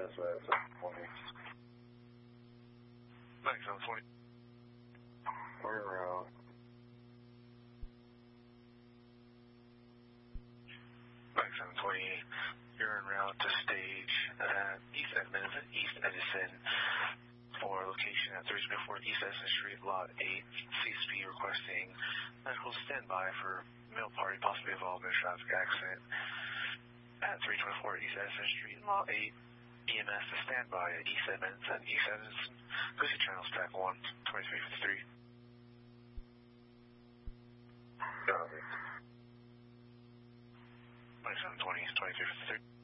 SS 20. Thanks, 720. We're en route. Thanks, 720. You're en route to stage at East Edmonds and East Edison for location at 324 East Edison Street, Lot 8. CSP requesting medical standby for male party possibly involved in a traffic accident at 324 East Edison Street, Lot 8. EMS to standby at East Edmonds and East Edison. Lucy Channel Stack 1, 2353. Copy. 2720, 2353.